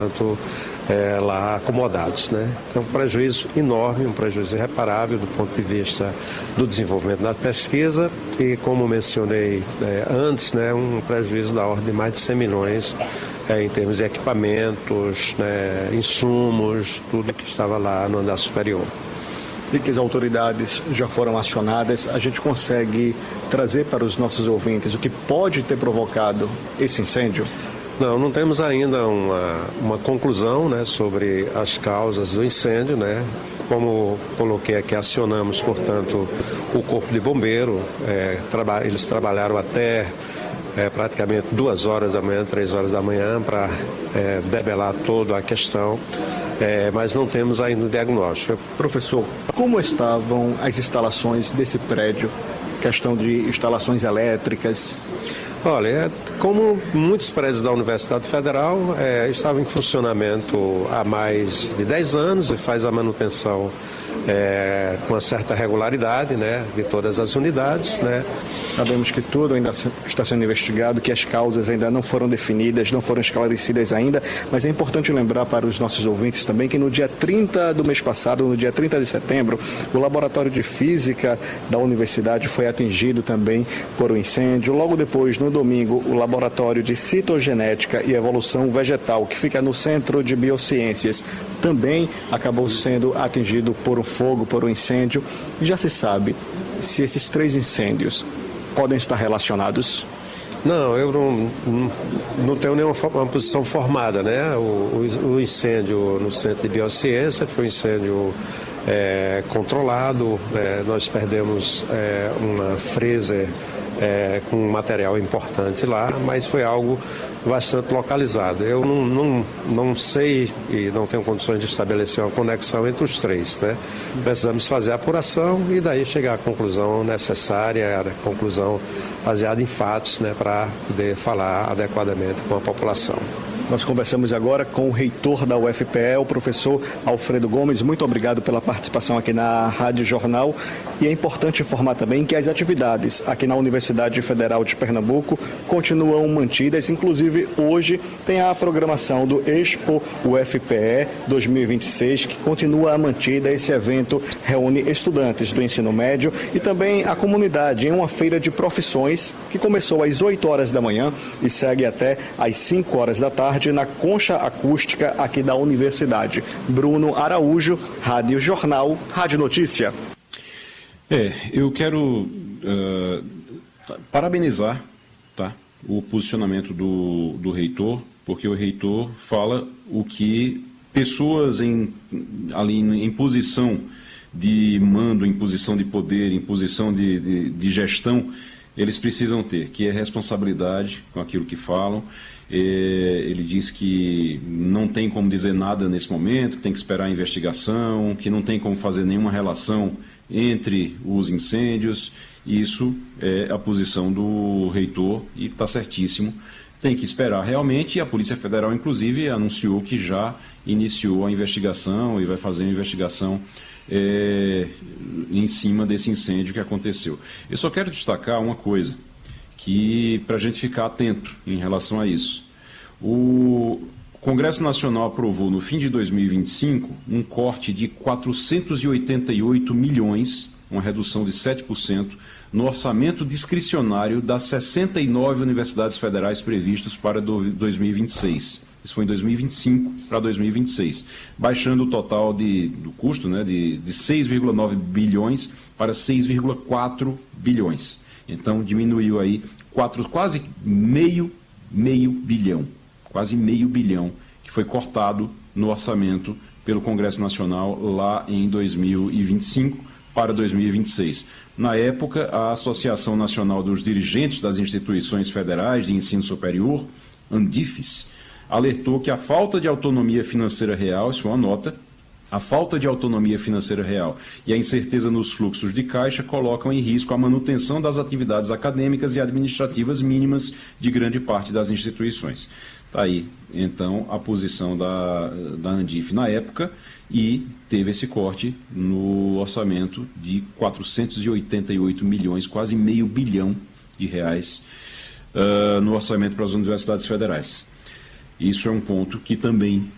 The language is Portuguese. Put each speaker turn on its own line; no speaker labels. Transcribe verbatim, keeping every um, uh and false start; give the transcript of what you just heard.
Portanto, é, lá acomodados, né? Então, um prejuízo enorme, um prejuízo irreparável do ponto de vista do desenvolvimento da pesquisa e, como mencionei é, antes, né, um prejuízo da ordem de mais de cem milhões é, em termos de equipamentos, né, insumos, tudo que estava lá no andar superior.
Sei que as autoridades já foram acionadas, a gente consegue trazer para os nossos ouvintes o que pode ter provocado esse incêndio?
Não, não temos ainda uma, uma conclusão, né, sobre as causas do incêndio, né? Como coloquei aqui, acionamos, portanto, o Corpo de Bombeiro. É, traba, eles trabalharam até é, praticamente duas horas da manhã, três horas da manhã, para é, debelar toda a questão, é, mas não temos ainda o diagnóstico.
Professor, como estavam as instalações desse prédio? Questão de instalações elétricas?
Olha, como muitos prédios da Universidade Federal, é, estavam em funcionamento há mais de dez anos e faz a manutenção é, com uma certa regularidade, né, de todas as unidades, né.
Sabemos que tudo ainda está sendo investigado, que as causas ainda não foram definidas, não foram esclarecidas ainda, mas é importante lembrar para os nossos ouvintes também que no dia trinta do mês passado, no dia trinta de setembro, o Laboratório de Física da Universidade foi atingido também por um incêndio. Logo depois, no domingo, o Laboratório de Citogenética e Evolução Vegetal, que fica no Centro de Biociências, também acabou sendo atingido por um fogo, por um incêndio. Já se sabe se esses três incêndios podem estar relacionados?
Não, eu não, não, não tenho nenhuma uma posição formada, né? O, o, o incêndio no Centro de Biociência foi um incêndio é, controlado, é, nós perdemos é, uma freezer é, com um material importante lá, mas foi algo bastante localizado. Eu não, não, não sei e não tenho condições de estabelecer uma conexão entre os três, né? Precisamos fazer a apuração e daí chegar à conclusão necessária, a conclusão baseada em fatos, né, para poder falar adequadamente com a população.
Nós conversamos agora com o reitor da U F P E, o professor Alfredo Gomes. Muito obrigado pela participação aqui na Rádio Jornal. E é importante informar também que as atividades aqui na Universidade Federal de Pernambuco continuam mantidas. Inclusive, hoje tem a programação do Expo U F P E dois mil e vinte e seis, que continua mantida. Esse evento reúne estudantes do ensino médio e também a comunidade em uma feira de profissões que começou às oito horas da manhã e segue até às cinco horas da tarde na concha acústica aqui da Universidade. Bruno Araújo, Rádio Jornal, Rádio Notícia.
É, eu quero uh, parabenizar, tá, o posicionamento do, do reitor, porque o reitor fala o que pessoas em, ali em posição de mando, em posição de poder, em posição de, de, de gestão, eles precisam ter, que é responsabilidade com aquilo que falam. Ele diz que não tem como dizer nada nesse momento, tem que esperar a investigação, que não tem como fazer nenhuma relação entre os incêndios. Isso é a posição do reitor e está certíssimo. Tem que esperar realmente, e a Polícia Federal, inclusive, anunciou que já iniciou a investigação e vai fazer uma investigação é, em cima desse incêndio que aconteceu. Eu só quero destacar uma coisa, que para a gente ficar atento em relação a isso. O Congresso Nacional aprovou no fim de dois mil e vinte e cinco um corte de quatrocentos e oitenta e oito milhões, uma redução de sete por cento, no orçamento discricionário das sessenta e nove universidades federais previstas para dois mil e vinte e seis. Isso foi em dois mil e vinte e cinco para dois mil e vinte e seis, baixando o total de, do custo, né, de, de seis vírgula nove bilhões para seis vírgula quatro bilhões. Então, diminuiu aí quatro, quase meio, meio bilhão, quase meio bilhão, que foi cortado no orçamento pelo Congresso Nacional lá em dois mil e vinte e cinco para dois mil e vinte e seis. Na época, a Associação Nacional dos Dirigentes das Instituições Federais de Ensino Superior, ANDIFES, alertou que a falta de autonomia financeira real, isso é uma nota, a falta de autonomia financeira real e a incerteza nos fluxos de caixa colocam em risco a manutenção das atividades acadêmicas e administrativas mínimas de grande parte das instituições. Está aí, então, a posição da, da ANDIF na época e teve esse corte no orçamento de quatrocentos e oitenta e oito milhões, quase meio bilhão de reais uh, no orçamento para as universidades federais. Isso é um ponto que também